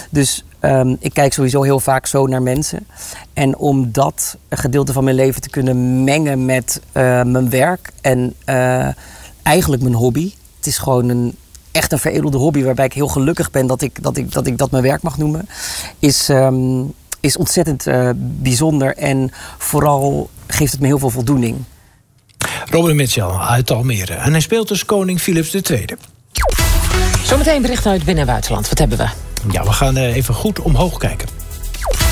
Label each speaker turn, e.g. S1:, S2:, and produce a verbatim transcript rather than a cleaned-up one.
S1: Dus um, ik kijk sowieso heel vaak zo naar mensen. En om dat gedeelte van mijn leven te kunnen mengen met uh, mijn werk en uh, eigenlijk mijn hobby. Het is gewoon een, echt een veredelde hobby waarbij ik heel gelukkig ben dat ik dat, ik, dat, ik dat mijn werk mag noemen. Is, um, is ontzettend uh, bijzonder en vooral geeft het me heel veel voldoening.
S2: Robin Mitchell uit Almere. En hij speelt dus koning Philips de Tweede.
S3: Zometeen bericht uit binnen- en buitenland. Wat hebben we?
S2: Ja, we gaan even goed omhoog kijken.